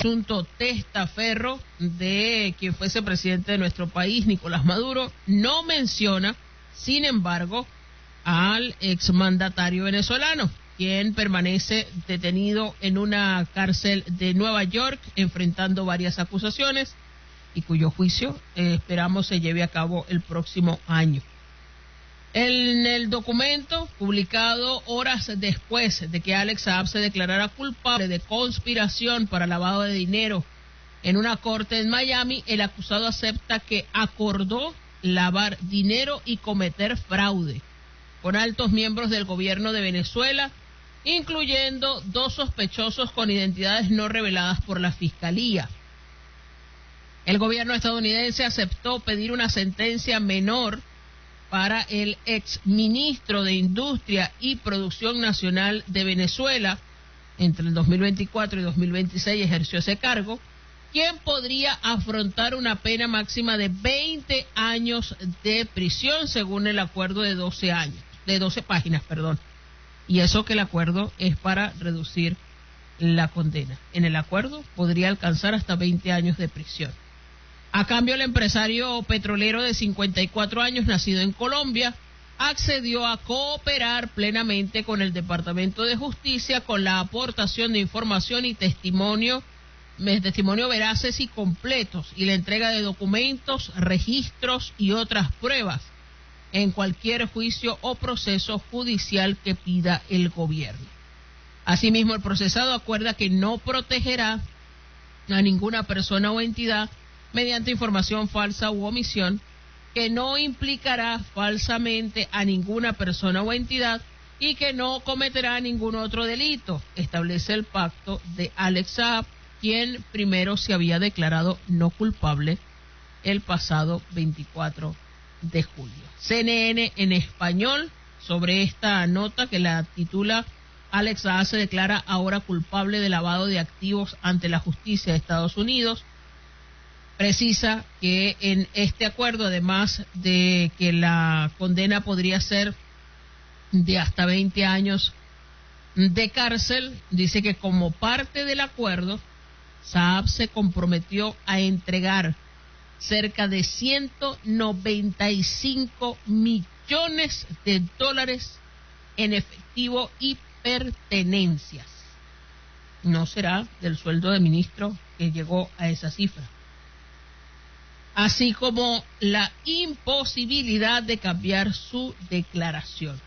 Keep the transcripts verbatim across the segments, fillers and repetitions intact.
presunto testaferro de quien fuese presidente de nuestro país, Nicolás Maduro, no menciona, sin embargo, al exmandatario venezolano, quien permanece detenido en una cárcel de Nueva York, enfrentando varias acusaciones y cuyo juicio eh, esperamos se lleve a cabo el próximo año. En el documento publicado horas después de que Alex Saab se declarara culpable de conspiración para lavado de dinero en una corte en Miami, el acusado acepta que acordó lavar dinero y cometer fraude con altos miembros del gobierno de Venezuela, incluyendo dos sospechosos con identidades no reveladas por la Fiscalía. El gobierno estadounidense aceptó pedir una sentencia menor para el exministro de Industria y Producción Nacional de Venezuela. Entre el dos mil veinticuatro y dos mil veintiséis ejerció ese cargo, quien podría afrontar una pena máxima de veinte años de prisión, según el acuerdo de doce años, de doce páginas, perdón. Y eso que el acuerdo es para reducir la condena. En el acuerdo podría alcanzar hasta veinte años de prisión. A cambio, el empresario petrolero de cincuenta y cuatro años, nacido en Colombia, accedió a cooperar plenamente con el Departamento de Justicia con la aportación de información y testimonio, testimonio veraces y completos, y la entrega de documentos, registros y otras pruebas en cualquier juicio o proceso judicial que pida el gobierno. Asimismo, el procesado acuerda que no protegerá a ninguna persona o entidad mediante información falsa u omisión, que no implicará falsamente a ninguna persona o entidad y que no cometerá ningún otro delito. Establece el pacto de Alex Saab, quien primero se había declarado no culpable el pasado veinticuatro de julio. C N N en español, sobre esta nota que la titula Alex Saab se declara ahora culpable de lavado de activos ante la justicia de Estados Unidos, precisa que en este acuerdo, además de que la condena podría ser de hasta veinte años de cárcel, dice que como parte del acuerdo, Saab se comprometió a entregar cerca de ciento noventa y cinco millones de dólares en efectivo y pertenencias. No será del sueldo de ministro que llegó a esa cifra. Así como la imposibilidad de cambiar su declaración.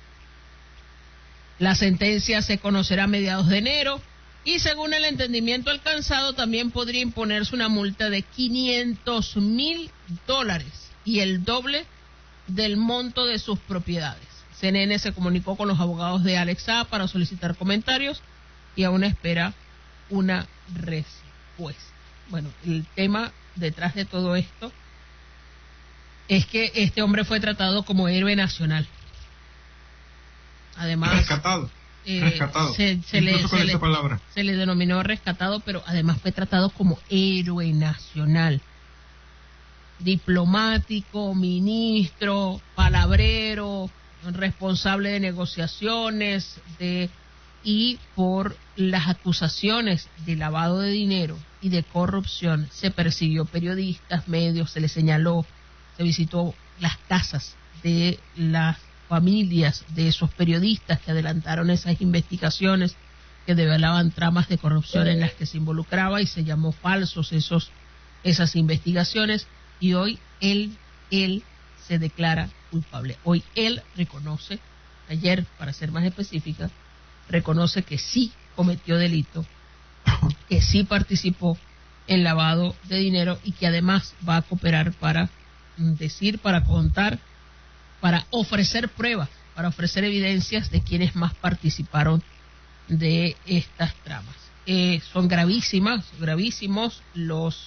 La sentencia se conocerá a mediados de enero y, según el entendimiento alcanzado, también podría imponerse una multa de quinientos mil dólares y el doble del monto de sus propiedades. C N N se comunicó con los abogados de Alex Saab para solicitar comentarios y aún espera una respuesta. Bueno, el tema detrás de todo esto es que este hombre fue tratado como héroe nacional. Además, rescatado, eh, rescatado. Se, se, le, se, le, se le denominó rescatado, pero además fue tratado como héroe nacional. Diplomático, ministro, palabrero, responsable de negociaciones, de y por las acusaciones de lavado de dinero y de corrupción se persiguió periodistas, medios, se le señaló, se visitó las casas de las familias de esos periodistas que adelantaron esas investigaciones, que develaban tramas de corrupción en las que se involucraba, y se llamó falsos esos esas investigaciones, y hoy él, él se declara culpable. Hoy él reconoce, ayer para ser más específica, reconoce que sí cometió delito, que sí participó en lavado de dinero y que además va a cooperar para decir, para contar, para ofrecer pruebas, para ofrecer evidencias de quienes más participaron de estas tramas. Eh, son gravísimas, gravísimos los,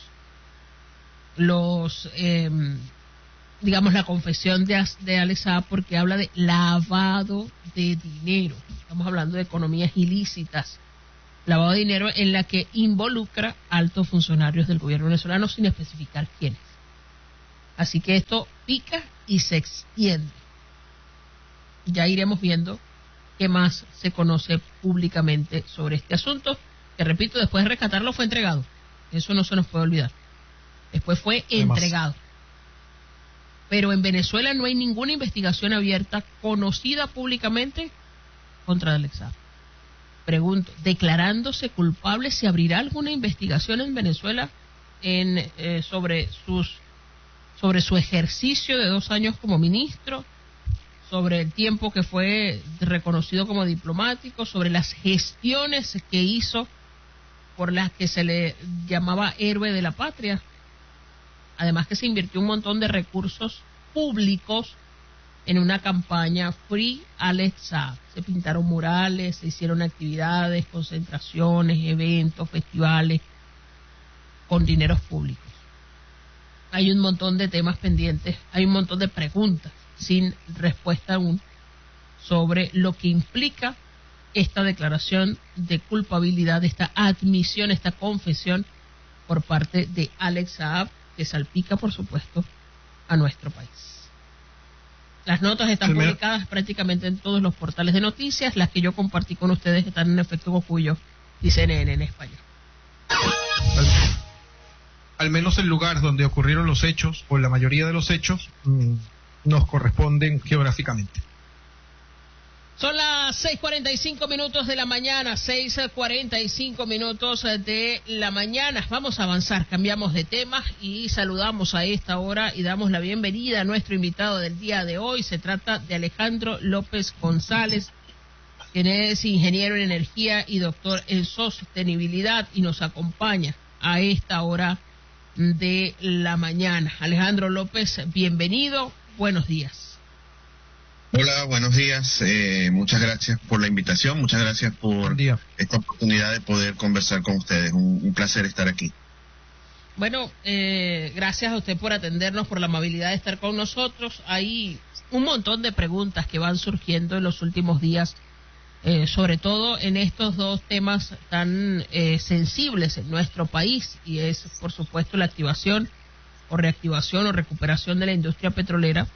los eh, digamos, la confesión de, de Alex Saab, porque habla de lavado de dinero. Estamos hablando de economías ilícitas, lavado de dinero en la que involucra altos funcionarios del gobierno venezolano sin especificar quiénes. Así que esto pica y se extiende. Ya iremos viendo qué más se conoce públicamente sobre este asunto. que repito, después de rescatarlo fue entregado. Eso no se nos puede olvidar. Después fue entregado. Pero en Venezuela no hay ninguna investigación abierta conocida públicamente contra Alex Saab. Pregunto, declarándose culpable, ¿se abrirá alguna investigación en Venezuela en eh, sobre sus sobre su ejercicio de dos años como ministro, sobre el tiempo que fue reconocido como diplomático, sobre las gestiones que hizo por las que se le llamaba héroe de la patria? Además que se invirtió un montón de recursos públicos en una campaña Free Alex Saab. Se pintaron murales, se hicieron actividades, concentraciones, eventos, festivales, con dineros públicos. Hay un montón de temas pendientes, hay un montón de preguntas sin respuesta aún sobre lo que implica esta declaración de culpabilidad, esta admisión, esta confesión por parte de Alex Saab, que salpica, por supuesto, a nuestro país. Las notas están sí, publicadas me... prácticamente en todos los portales de noticias. Las que yo compartí con ustedes están en Efecto Cocuyo y C N N en español. Al, al menos el lugar donde ocurrieron los hechos, o la mayoría de los hechos, mmm, nos corresponden geográficamente. Son las seis cuarenta y cinco minutos de la mañana, seis cuarenta y cinco minutos de la mañana. Vamos a avanzar, cambiamos de tema y saludamos a esta hora y damos la bienvenida a nuestro invitado del día de hoy. Se trata de Alejandro López González, quien es ingeniero en energía y doctor en sostenibilidad y nos acompaña a esta hora de la mañana. Alejandro López, bienvenido, buenos días. Hola, buenos días. Eh, muchas gracias por la invitación, muchas gracias por esta oportunidad de poder conversar con ustedes. Un, un placer estar aquí. Bueno, eh, gracias a usted por atendernos, por la amabilidad de estar con nosotros. Hay un montón de preguntas que van surgiendo en los últimos días, eh, sobre todo en estos dos temas tan eh, sensibles en nuestro país, y es, por supuesto, la activación o reactivación o recuperación de la industria petrolera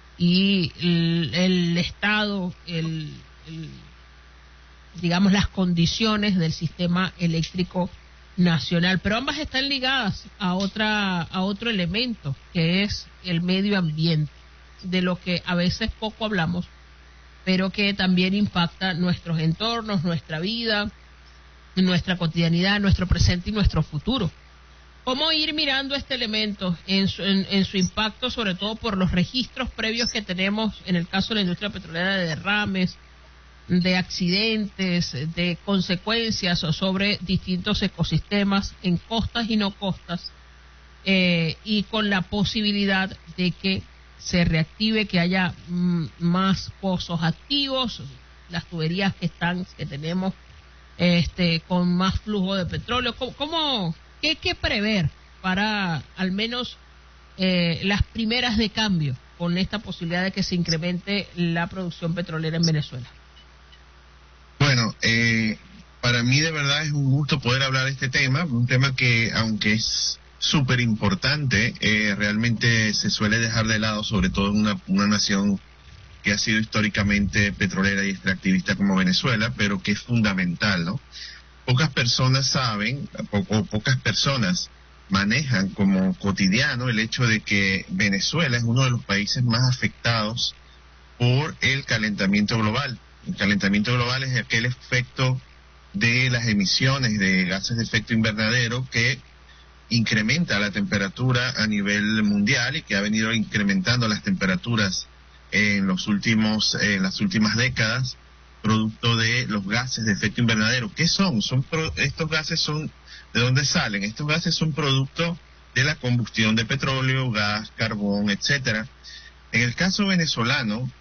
y el, el estado, el, el, digamos, las condiciones del sistema eléctrico nacional. Pero ambas están ligadas a otra a otro elemento, que es el medio ambiente, de lo que a veces poco hablamos, pero que también impacta nuestros entornos, nuestra vida, nuestra cotidianidad, nuestro presente y nuestro futuro. ¿Cómo ir mirando este elemento en su, en, en su impacto, sobre todo por los registros previos que tenemos en el caso de la industria petrolera, de derrames, de accidentes, de consecuencias sobre distintos ecosistemas en costas y no costas, eh, y con la posibilidad de que se reactive, que haya mm, más pozos activos, las tuberías que están, que tenemos, este, con más flujo de petróleo? ¿Cómo, cómo ¿Qué hay que prever para al menos eh, las primeras de cambio con esta posibilidad de que se incremente la producción petrolera en Venezuela? Bueno, eh, para mí de verdad es un gusto poder hablar de este tema, un tema que, aunque es súper importante, eh, realmente se suele dejar de lado, sobre todo en una, una nación que ha sido históricamente petrolera y extractivista como Venezuela, pero que es fundamental, ¿no? Pocas personas saben, o pocas personas manejan como cotidiano el hecho de que Venezuela es uno de los países más afectados por el calentamiento global. El calentamiento global es aquel efecto de las emisiones de gases de efecto invernadero que incrementa la temperatura a nivel mundial y que ha venido incrementando las temperaturas en los últimos, en las últimas décadas, producto de los gases de efecto invernadero. ¿Qué son? Son pro, estos gases son, ¿de dónde salen? Estos gases son producto de la combustión de petróleo, gas, carbón, etcétera. En el caso venezolano,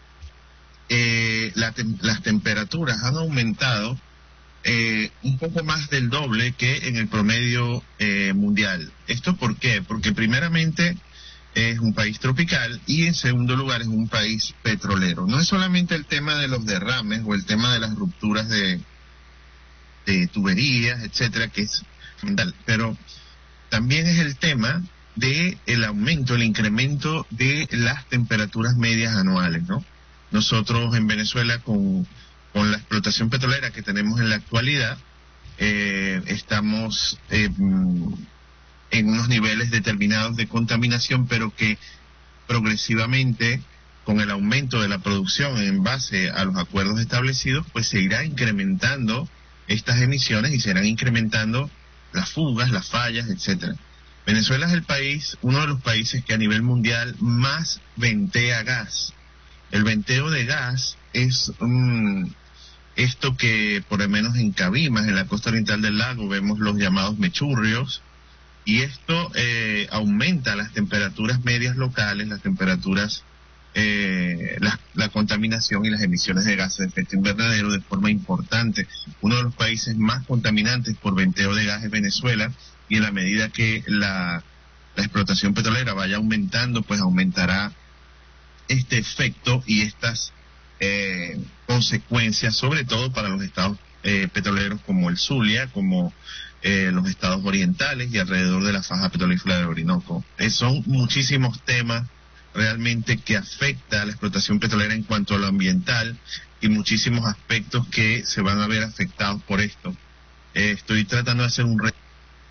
eh, la tem, las temperaturas han aumentado eh, un poco más del doble que en el promedio eh, mundial. ¿Esto por qué? Porque primeramente es un país tropical y en segundo lugar es un país petrolero. No es solamente el tema de los derrames o el tema de las rupturas de, de tuberías, etcétera, que es fundamental, pero también es el tema de el aumento, el incremento de las temperaturas medias anuales, ¿no? Nosotros en Venezuela con, con la explotación petrolera que tenemos en la actualidad, eh, estamos eh, en unos niveles determinados de contaminación, pero que progresivamente, con el aumento de la producción en base a los acuerdos establecidos, pues se irá incrementando estas emisiones y se irán incrementando las fugas, las fallas, etcétera. Venezuela es el país, uno de los países que a nivel mundial más ventea gas. El venteo de gas es um, esto que, por lo menos en Cabimas, en la costa oriental del lago, vemos los llamados mechurrios, y esto eh, aumenta las temperaturas medias locales, las temperaturas, eh, la, la contaminación y las emisiones de gases de efecto invernadero de forma importante. Uno de los países más contaminantes por venteo de gas es Venezuela, y en la medida que la, la explotación petrolera vaya aumentando, pues aumentará este efecto y estas eh, consecuencias, sobre todo para los estados eh, petroleros como el Zulia, como eh, los estados orientales y alrededor de la faja petrolífera del Orinoco. Eh, son muchísimos temas realmente que afecta a la explotación petrolera en cuanto a lo ambiental, y muchísimos aspectos que se van a ver afectados por esto. Eh, estoy tratando de hacer un re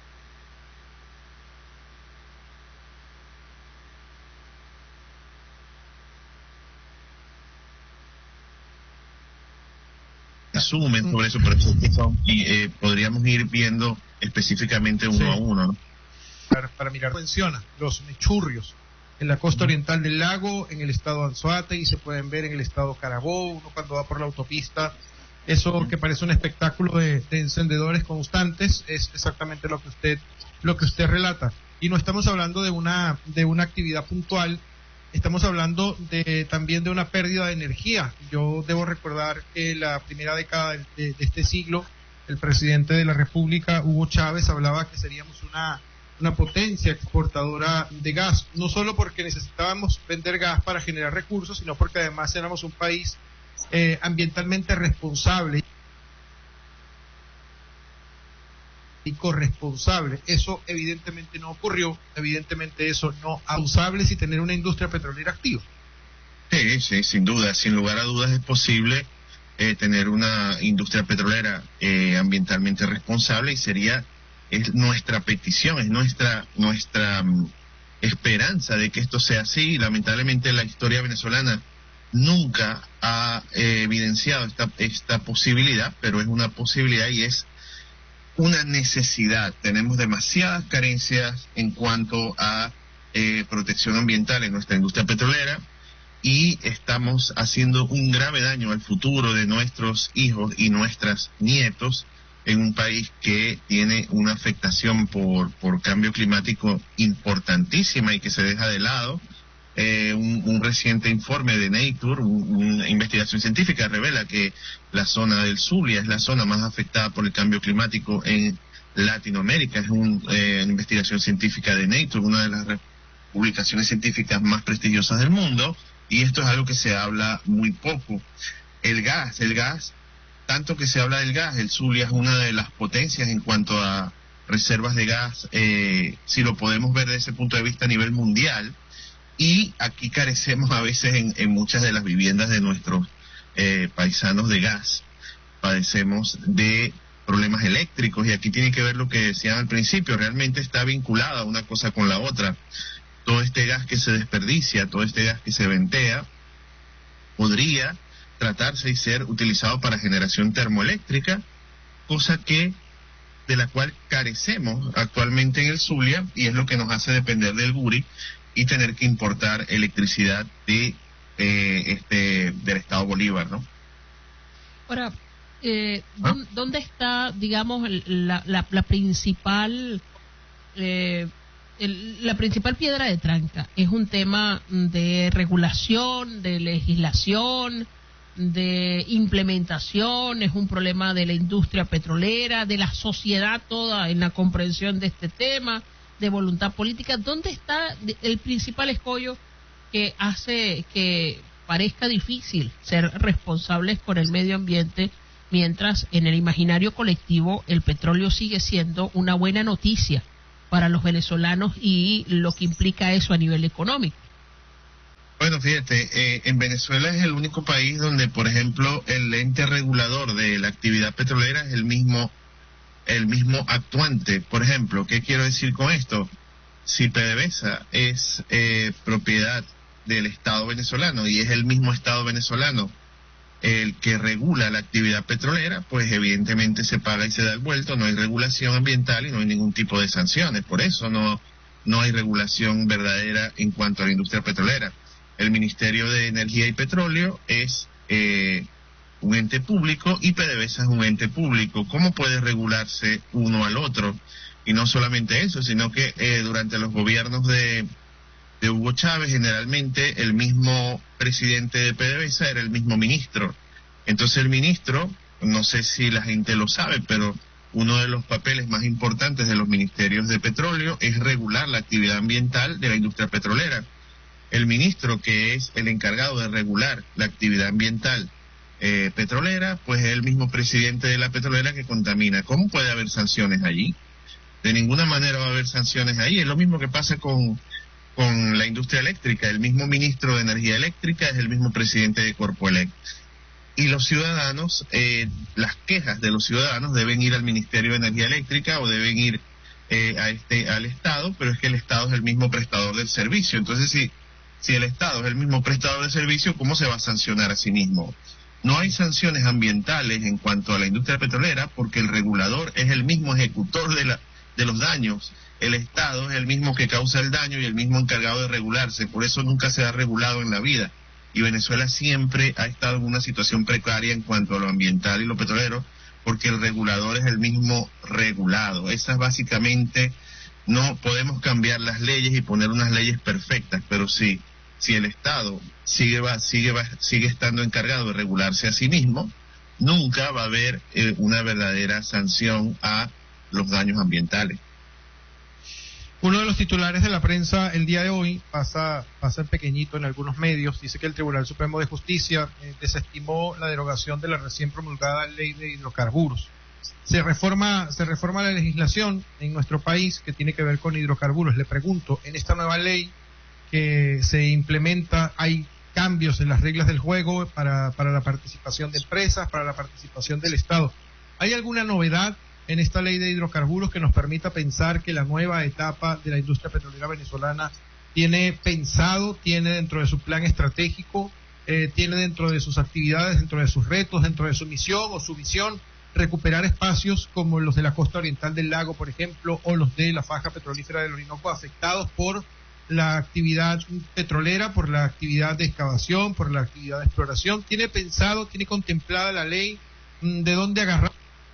asumen sobre eso, pero eso son, y eh, podríamos ir viendo específicamente uno sí. a uno, ¿no? Para, para mirar, menciona los mechurrios en la costa oriental del lago, en el estado Anzoátegui, y se pueden ver en el estado Carabobo. Uno cuando va por la autopista, eso que parece un espectáculo de, de encendedores constantes, es exactamente lo que usted lo que usted relata. Y no estamos hablando de una de una actividad puntual, estamos hablando de también de una pérdida de energía. Yo debo recordar que la primera década de, de, de este siglo, el presidente de la República, Hugo Chávez, hablaba que seríamos una una potencia exportadora de gas, no solo porque necesitábamos vender gas para generar recursos, sino porque además éramos un país eh, ambientalmente responsable y corresponsable. Eso evidentemente no ocurrió, evidentemente eso no es usable sin tener una industria petrolera activa. Sí, sí, sin duda, sin lugar a dudas es posible eh, tener una industria petrolera eh, ambientalmente responsable, y sería es nuestra petición, es nuestra nuestra um, esperanza de que esto sea así. Lamentablemente la historia venezolana nunca ha eh, evidenciado esta esta posibilidad, pero es una posibilidad y es una necesidad. Tenemos demasiadas carencias en cuanto a eh, protección ambiental en nuestra industria petrolera, y estamos haciendo un grave daño al futuro de nuestros hijos y nuestras nietos en un país que tiene una afectación por, por cambio climático importantísima y que se deja de lado. Eh, un, un reciente informe de Nature, un, una investigación científica, revela que la zona del Zulia es la zona más afectada por el cambio climático en Latinoamérica. Es un, eh, una investigación científica de Nature, una de las publicaciones científicas más prestigiosas del mundo, y esto es algo que se habla muy poco. El gas, el gas tanto que se habla del gas, el Zulia es una de las potencias en cuanto a reservas de gas, eh, si lo podemos ver desde ese punto de vista a nivel mundial, y aquí carecemos a veces en, en muchas de las viviendas de nuestros eh, paisanos de gas. Padecemos de problemas eléctricos, y aquí tiene que ver lo que decían al principio, realmente está vinculada una cosa con la otra. Todo este gas que se desperdicia, todo este gas que se ventea, podría tratarse y ser utilizado para generación termoeléctrica, cosa que de la cual carecemos actualmente en el Zulia, y es lo que nos hace depender del Guri y tener que importar electricidad de eh, este del estado Bolívar, ¿no? Ahora, eh, ¿Ah? ¿dónde está, digamos, la, la, la principal eh, el, la principal piedra de tranca? ¿Es un tema de regulación, de legislación, de implementación? ¿Es un problema de la industria petrolera, de la sociedad toda en la comprensión de este tema, de voluntad política? ¿Dónde está el principal escollo que hace que parezca difícil ser responsables con el medio ambiente, mientras en el imaginario colectivo el petróleo sigue siendo una buena noticia para los venezolanos y lo que implica eso a nivel económico? Bueno, fíjate, eh, en Venezuela es el único país donde, por ejemplo, el ente regulador de la actividad petrolera es el mismo el mismo actuante. Por ejemplo, ¿qué quiero decir con esto? Si PDVSA es eh, propiedad del Estado venezolano y es el mismo Estado venezolano el que regula la actividad petrolera, pues evidentemente se paga y se da el vuelto, no hay regulación ambiental y no hay ningún tipo de sanciones. Por eso no, no hay regulación verdadera en cuanto a la industria petrolera. El Ministerio de Energía y Petróleo es eh, un ente público y PDVSA es un ente público. ¿Cómo puede regularse uno al otro? Y no solamente eso, sino que eh, durante los gobiernos de, de Hugo Chávez, generalmente el mismo presidente de PDVSA era el mismo ministro. Entonces el ministro, no sé si la gente lo sabe, pero uno de los papeles más importantes de los ministerios de petróleo es regular la actividad ambiental de la industria petrolera. El ministro, que es el encargado de regular la actividad ambiental eh, petrolera, pues es el mismo presidente de la petrolera que contamina. ¿Cómo puede haber sanciones allí? De ninguna manera va a haber sanciones ahí. Es lo mismo que pasa con, con la industria eléctrica. El mismo ministro de Energía Eléctrica es el mismo presidente de Corpoelec. Y los ciudadanos, eh, las quejas de los ciudadanos deben ir al Ministerio de Energía Eléctrica o deben ir eh, a este, al Estado, pero es que el Estado es el mismo prestador del servicio. Entonces, si, si el Estado es el mismo prestador del servicio, ¿cómo se va a sancionar a sí mismo? No hay sanciones ambientales en cuanto a la industria petrolera porque el regulador es el mismo ejecutor de la de los daños. El Estado es el mismo que causa el daño y el mismo encargado de regularse. Por eso nunca se ha regulado en la vida. Y Venezuela siempre ha estado en una situación precaria en cuanto a lo ambiental y lo petrolero, porque el regulador es el mismo regulado. Esas básicamente, no podemos cambiar las leyes y poner unas leyes perfectas, pero sí, si el Estado sigue va, sigue va, sigue estando encargado de regularse a sí mismo, nunca va a haber eh, una verdadera sanción a los daños ambientales. Uno de los titulares de la prensa el día de hoy pasa, pasa en pequeñito en algunos medios, dice que el Tribunal Supremo de Justicia eh, desestimó la derogación de la recién promulgada ley de hidrocarburos. Se reforma, se reforma la legislación en nuestro país que tiene que ver con hidrocarburos. Le pregunto, en esta nueva ley que se implementa, ¿hay cambios en las reglas del juego para, para la participación de empresas, para la participación del Estado? ¿Hay alguna novedad en esta ley de hidrocarburos que nos permita pensar que la nueva etapa de la industria petrolera venezolana tiene pensado, tiene dentro de su plan estratégico, eh, tiene dentro de sus actividades, dentro de sus retos, dentro de su misión o su visión, recuperar espacios como los de la costa oriental del lago, por ejemplo, o los de la faja petrolífera del Orinoco afectados por la actividad petrolera, por la actividad de excavación, por la actividad de exploración? ¿Tiene pensado, tiene contemplada la ley mmm, de dónde agarrar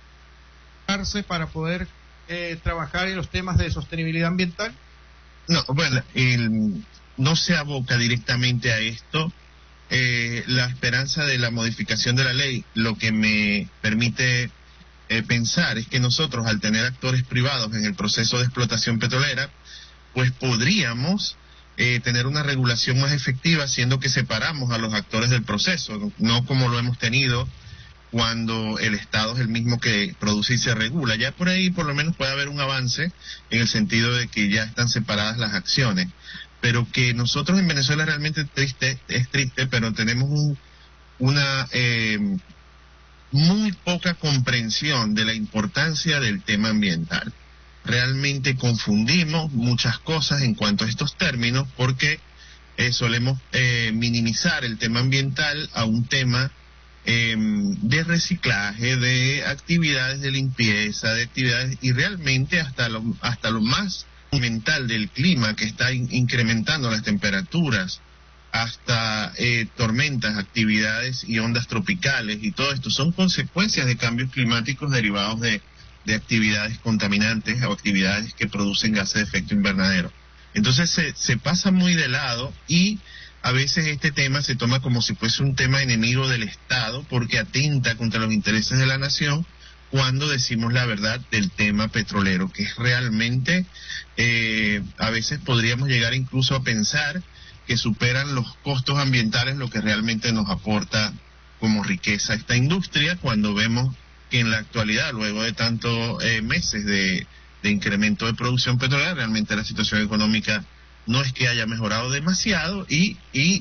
para poder eh, trabajar en los temas de sostenibilidad ambiental? No, bueno, el, no se aboca directamente a esto. Eh, la esperanza de la modificación de la ley, lo que me permite eh, pensar es que nosotros, al tener actores privados en el proceso de explotación petrolera, pues podríamos eh, tener una regulación más efectiva, siendo que separamos a los actores del proceso, no, no como lo hemos tenido cuando el Estado es el mismo que produce y se regula. Ya por ahí por lo menos puede haber un avance en el sentido de que ya están separadas las acciones, pero que nosotros en Venezuela realmente triste, es triste, pero tenemos un, una eh, muy poca comprensión de la importancia del tema ambiental. Realmente confundimos muchas cosas en cuanto a estos términos porque eh, solemos eh, minimizar el tema ambiental a un tema Eh, de reciclaje, de actividades de limpieza, de actividades, y realmente hasta lo, hasta lo más fundamental del clima que está in, incrementando las temperaturas, hasta eh, tormentas, actividades y ondas tropicales, y todo esto son consecuencias de cambios climáticos derivados de, de actividades contaminantes o actividades que producen gases de efecto invernadero. Entonces se, se pasa muy de lado y a veces este tema se toma como si fuese un tema enemigo del Estado porque atenta contra los intereses de la nación, cuando decimos la verdad del tema petrolero, que es realmente, eh, a veces podríamos llegar incluso a pensar que superan los costos ambientales lo que realmente nos aporta como riqueza esta industria, cuando vemos que en la actualidad, luego de tantos eh, meses de, de incremento de producción petrolera, realmente la situación económica no es que haya mejorado demasiado y, y